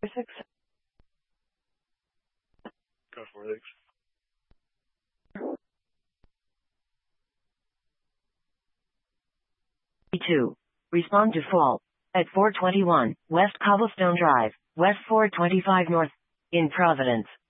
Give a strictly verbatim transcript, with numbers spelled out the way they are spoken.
Six. Go for it. two. Respond to fall. At four twenty-one, West Cobblestone Drive, West four twenty-five North, in Providence.